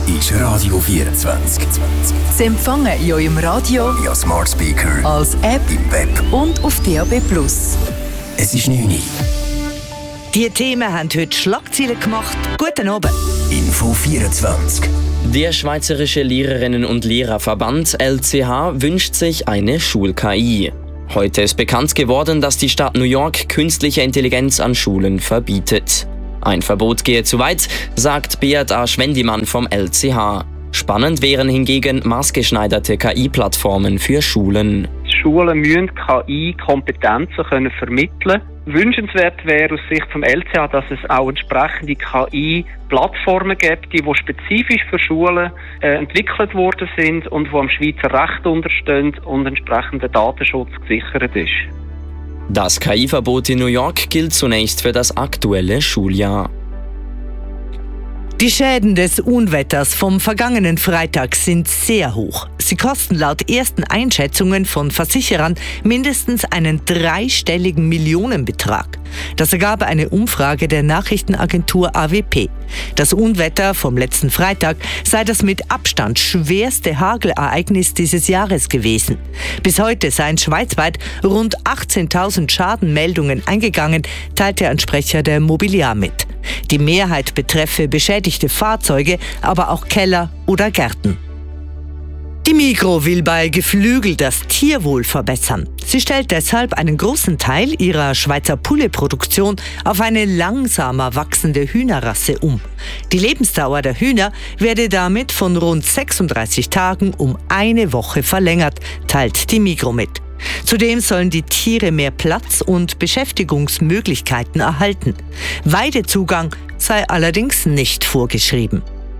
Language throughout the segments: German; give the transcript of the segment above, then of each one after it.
ist Radio 24. Sie empfangen in eurem Radio, via Smart Speaker, als App im Web und auf DAB+. Es ist 9 Uhr. Die Themen haben heute Schlagzeilen gemacht. Guten Abend. Info 24. Der Schweizerische Lehrerinnen- und Lehrerverband LCH wünscht sich eine Schul-KI. Heute ist bekannt geworden, dass die Stadt New York künstliche Intelligenz an Schulen verbietet. Ein Verbot gehe zu weit, sagt Beat A. Schwendimann vom LCH. Spannend wären hingegen maßgeschneiderte KI-Plattformen für Schulen. Schulen müssen KI-Kompetenzen vermitteln. Wünschenswert wäre aus Sicht vom LCH, dass es auch entsprechende KI-Plattformen gibt, die spezifisch für Schulen entwickelt worden sind und die am Schweizer Recht unterstehen und entsprechender Datenschutz gesichert ist. Das KI-Verbot in New York gilt zunächst für das aktuelle Schuljahr. Die Schäden des Unwetters vom vergangenen Freitag sind sehr hoch. Sie kosten laut ersten Einschätzungen von Versicherern mindestens einen dreistelligen Millionenbetrag. Das ergab eine Umfrage der Nachrichtenagentur AWP. Das Unwetter vom letzten Freitag sei das mit Abstand schwerste Hagelereignis dieses Jahres gewesen. Bis heute seien schweizweit rund 18.000 Schadenmeldungen eingegangen, teilte ein Sprecher der Mobiliar mit. Die Mehrheit betreffe beschädigte Fahrzeuge, aber auch Keller oder Gärten. Die Migros will bei Geflügel das Tierwohl verbessern. Sie stellt deshalb einen großen Teil ihrer Schweizer Poulet-Produktion auf eine langsamer wachsende Hühnerrasse um. Die Lebensdauer der Hühner werde damit von rund 36 Tagen um eine Woche verlängert, teilt die Migros mit. Zudem sollen die Tiere mehr Platz und Beschäftigungsmöglichkeiten erhalten. Weidezugang sei allerdings nicht vorgeschrieben.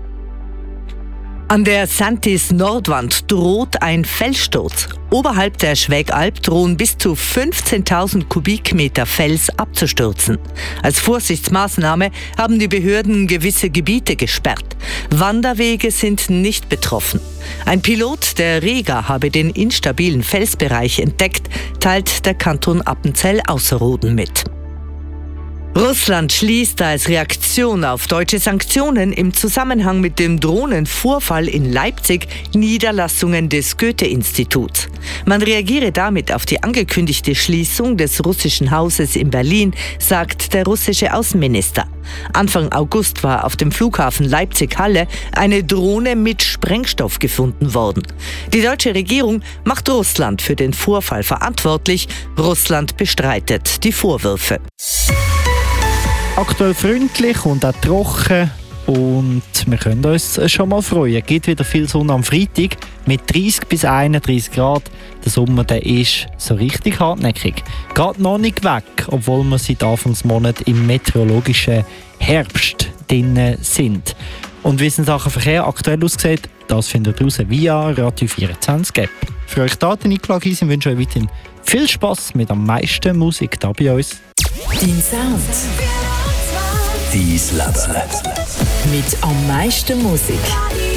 An der Santis Nordwand droht ein Felssturz. Oberhalb der Schwägalp drohen bis zu 15.000 Kubikmeter Fels abzustürzen. Als Vorsichtsmaßnahme haben die Behörden gewisse Gebiete gesperrt. Wanderwege sind nicht betroffen. Ein Pilot der Rega habe den instabilen Felsbereich entdeckt, teilt der Kanton Appenzell-Ausserrhoden mit. Russland schließt als Reaktion auf deutsche Sanktionen im Zusammenhang mit dem Drohnenvorfall in Leipzig Niederlassungen des Goethe-Instituts. Man reagiere damit auf die angekündigte Schließung des russischen Hauses in Berlin, sagt der russische Außenminister. Anfang August war auf dem Flughafen Leipzig-Halle eine Drohne mit Sprengstoff gefunden worden. Die deutsche Regierung macht Russland für den Vorfall verantwortlich. Russland bestreitet die Vorwürfe. Aktuell freundlich und auch trocken und wir können uns schon mal freuen. Es gibt wieder viel Sonne am Freitag mit 30 bis 31 Grad. Der Sommer der ist so richtig hartnäckig. Geht noch nicht weg, obwohl wir seit Anfangsmonat im meteorologischen Herbst drin sind. Und wie es in Sachen Verkehr aktuell aussieht, das findet ihr raus via Radio 24 App. Für euch Daten eingeloggt sind, wünsche ich euch weiterhin viel Spass mit am meisten Musik da bei uns. Dein Sound. Dein Leben. Mit am meisten Musik.